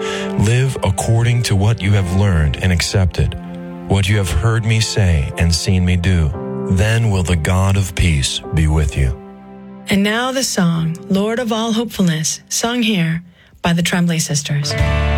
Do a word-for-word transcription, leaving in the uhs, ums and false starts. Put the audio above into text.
Live according to what you have learned and accepted, what you have heard me say and seen me do. Then will the God of peace be with you. And now the song, Lord of All Hopefulness, sung here by the Tremblay Sisters.